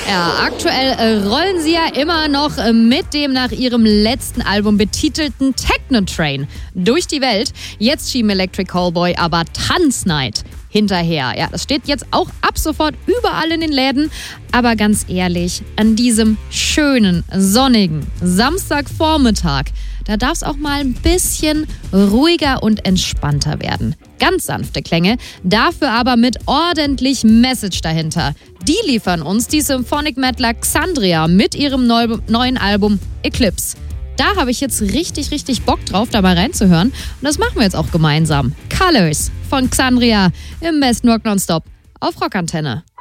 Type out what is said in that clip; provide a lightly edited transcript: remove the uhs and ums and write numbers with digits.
Ja, aktuell rollen sie ja immer noch mit dem nach ihrem letzten Album betitelten Techno-Train durch die Welt. Jetzt schieben Electric Callboy aber Tanznight hinterher. Ja, das steht jetzt auch ab sofort überall in den Läden. Aber ganz ehrlich, an diesem schönen, sonnigen Samstagvormittag, da darf es auch mal ein bisschen ruhiger und entspannter werden. Ganz sanfte Klänge, dafür aber mit ordentlich Message dahinter. Die liefern uns die Symphonic Meddler Xandria mit ihrem neuen Album Eclipse. Da habe ich jetzt richtig Bock drauf, da mal reinzuhören. Und das machen wir jetzt auch gemeinsam. Colors von Xandria im Best Rock Nonstop auf Rockantenne.